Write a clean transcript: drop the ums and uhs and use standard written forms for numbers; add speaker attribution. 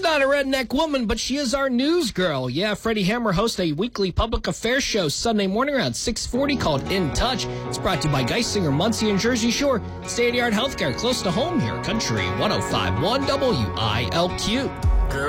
Speaker 1: not a redneck woman, but she is our news girl. Yeah, Freddie Hammer hosts a weekly public affairs show Sunday morning around 6:40 called In Touch. It's brought to you by Geisinger, Muncie, and Jersey Shore. State-of-the-art healthcare close to home here. Country 105.1 WILQ.